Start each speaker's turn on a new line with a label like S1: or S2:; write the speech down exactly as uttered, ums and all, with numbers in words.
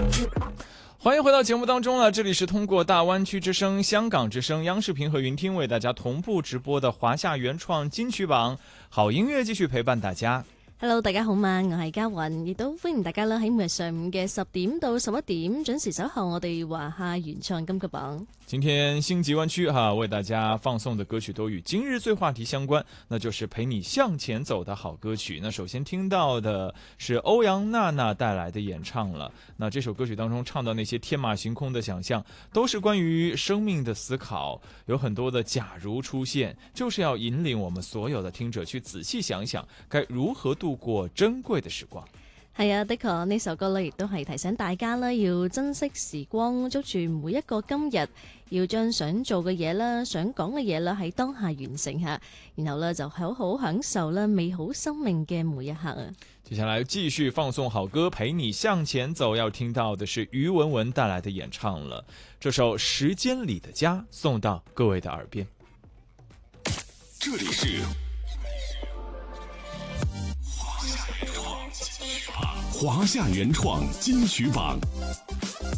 S1: 欢迎回到节目当中了，这里是通过大湾区之声、香港之声、央视频和云听为大家同步直播的华夏原創金曲榜，好音樂繼續陪伴大家。
S2: Hello， 大家好嘛，我係嘉雲，亦都歡迎大家啦喺每日上午嘅十點到十一點準時守候我哋華夏原創金曲榜。
S1: 今天星級灣區哈為大家放送的歌曲都與今日最話題相關，那就是陪你向前走的好歌曲。那首先聽到的是歐陽娜娜帶來的演唱了。那這首歌曲當中唱到那些天馬行空的想象，都是關於生命的思考，有很多的假如出現，就是要引領我們所有的聽者去仔細想想，該如何度過珍貴的時光。
S2: 係啊，的確呢首歌咧，亦都係提醒大家啦，要珍惜時光，捉住每一個今日，要將想做嘅嘢啦、想講嘅嘢啦，喺當下完成下，然後咧就好好享受啦美好生命嘅每一刻啊！
S1: 接下來繼續放送好歌，陪你向前走。要聽到的是於文文帶來的演唱了，這首《時間裡的家》送到各位的耳邊。
S3: 這裡是華夏原創金曲榜。